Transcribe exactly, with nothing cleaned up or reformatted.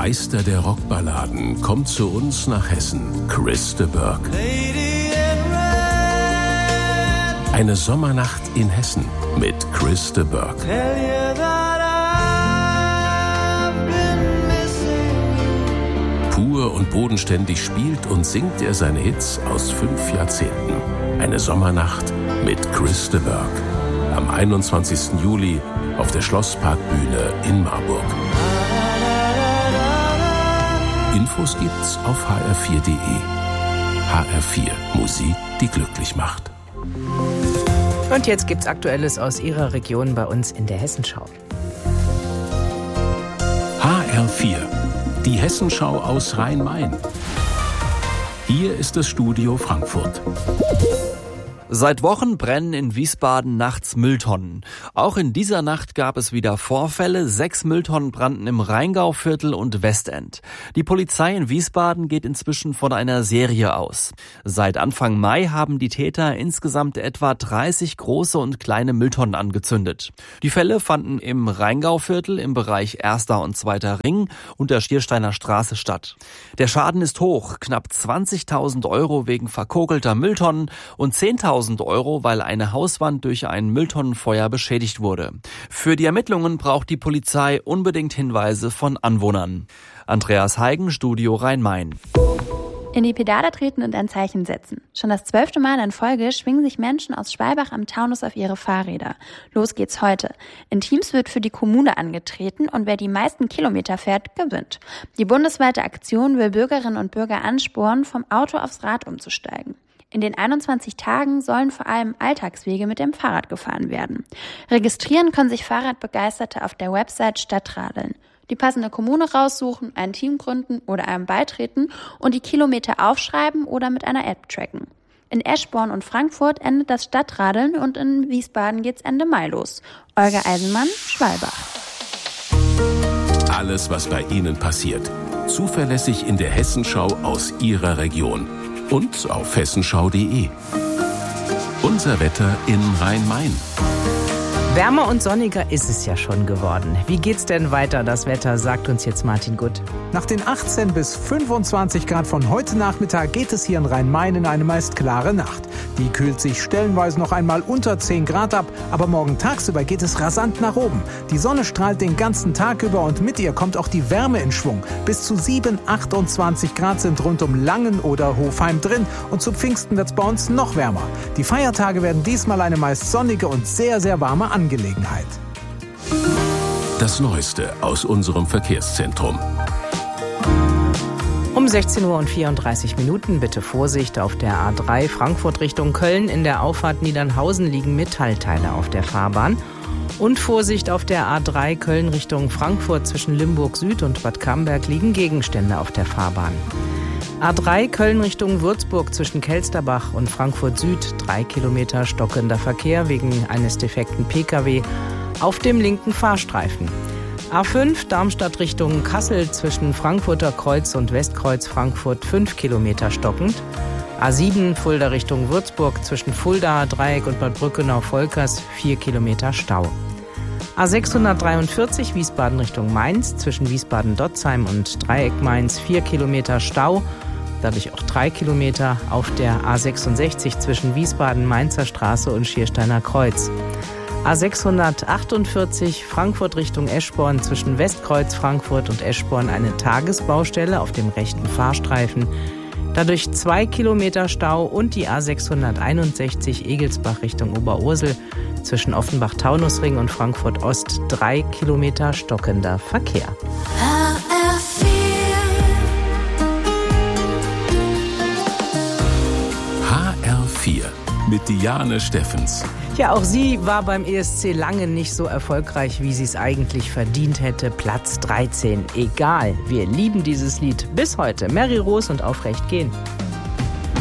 Meister der Rockballaden kommt zu uns nach Hessen, Chris de Burgh. Eine Sommernacht in Hessen mit Chris de Burgh. Pur und bodenständig spielt und singt er seine Hits aus fünf Jahrzehnten. Eine Sommernacht mit Chris de Burgh. Am einundzwanzigsten Juli auf der Schlossparkbühne in Marburg. Infos gibt's auf h r vier punkt d e. H R vier, Musik, die glücklich macht. Und jetzt gibt's Aktuelles aus Ihrer Region bei uns in der Hessenschau. H R vier, die Hessenschau aus Rhein-Main. Hier ist das Studio Frankfurt. Seit Wochen brennen in Wiesbaden nachts Mülltonnen. Auch in dieser Nacht gab es wieder Vorfälle. Sechs Mülltonnen brannten im Rheingauviertel und Westend. Die Polizei in Wiesbaden geht inzwischen von einer Serie aus. Seit Anfang Mai haben die Täter insgesamt etwa dreißig große und kleine Mülltonnen angezündet. Die Fälle fanden im Rheingauviertel im Bereich Erster und Zweiter Ring und der Schiersteiner Straße statt. Der Schaden ist hoch, knapp zwanzigtausend Euro wegen verkokelter Mülltonnen und zehntausend Euro, weil eine Hauswand durch ein Mülltonnenfeuer beschädigt wurde. Für die Ermittlungen braucht die Polizei unbedingt Hinweise von Anwohnern. Andreas Heigen, Studio Rhein-Main. In die Pedale treten und ein Zeichen setzen. Schon das zwölfte Mal in Folge schwingen sich Menschen aus Schwalbach am Taunus auf ihre Fahrräder. Los geht's heute. In Teams wird für die Kommune angetreten und wer die meisten Kilometer fährt, gewinnt. Die bundesweite Aktion will Bürgerinnen und Bürger anspornen, vom Auto aufs Rad umzusteigen. In den einundzwanzig Tagen sollen vor allem Alltagswege mit dem Fahrrad gefahren werden. Registrieren können sich Fahrradbegeisterte auf der Website Stadtradeln. Die passende Kommune raussuchen, ein Team gründen oder einem beitreten und die Kilometer aufschreiben oder mit einer App tracken. In Eschborn und Frankfurt endet das Stadtradeln und in Wiesbaden geht's Ende Mai los. Olga Eisenmann, Schwalbach. Alles, was bei Ihnen passiert. Zuverlässig in der Hessenschau aus Ihrer Region. Und auf hessenschau punkt de. Unser Wetter in Rhein-Main. Wärmer und sonniger ist es ja schon geworden. Wie geht's denn weiter, das Wetter, sagt uns jetzt Martin Gutt. Nach den achtzehn bis fünfundzwanzig Grad von heute Nachmittag geht es hier in Rhein-Main in eine meist klare Nacht. Die kühlt sich stellenweise noch einmal unter zehn Grad ab, aber morgen tagsüber geht es rasant nach oben. Die Sonne strahlt den ganzen Tag über und mit ihr kommt auch die Wärme in Schwung. Bis zu sieben, achtundzwanzig Grad sind rund um Langen oder Hofheim drin und zu Pfingsten wird's bei uns noch wärmer. Die Feiertage werden diesmal eine meist sonnige und sehr, sehr warme Angelegenheit. Das Neueste aus unserem Verkehrszentrum. Um sechzehn Uhr und vierunddreißig Minuten bitte Vorsicht auf der A drei Frankfurt Richtung Köln. In der Auffahrt Niedernhausen liegen Metallteile auf der Fahrbahn. Und Vorsicht auf der A drei Köln Richtung Frankfurt zwischen Limburg Süd und Bad Camberg liegen Gegenstände auf der Fahrbahn. A drei Köln Richtung Würzburg zwischen Kelsterbach und Frankfurt Süd. Drei Kilometer stockender Verkehr wegen eines defekten Pkw auf dem linken Fahrstreifen. A fünf Darmstadt Richtung Kassel zwischen Frankfurter Kreuz und Westkreuz Frankfurt fünf Kilometer stockend. A sieben Fulda Richtung Würzburg zwischen Fulda Dreieck und Bad Brückenau-Volkers vier Kilometer Stau. A sechshundertdreiundvierzig Wiesbaden Richtung Mainz zwischen Wiesbaden-Dotzheim und Dreieck Mainz vier Kilometer Stau. Dadurch auch drei Kilometer auf der A sechsundsechzig zwischen Wiesbaden-Mainzer Straße und Schiersteiner Kreuz. A sechshundertachtundvierzig Frankfurt Richtung Eschborn zwischen Westkreuz Frankfurt und Eschborn eine Tagesbaustelle auf dem rechten Fahrstreifen. Dadurch zwei Kilometer Stau und die A sechshunderteinundsechzig Egelsbach Richtung Oberursel zwischen Offenbach-Taunusring und Frankfurt Ost drei Kilometer stockender Verkehr. H R vier H R vier mit Diane Steffens. Ja, auch sie war beim E S C lange nicht so erfolgreich, wie sie es eigentlich verdient hätte. Platz dreizehn. Egal, wir lieben dieses Lied bis heute. Mary Rose und Aufrecht gehen.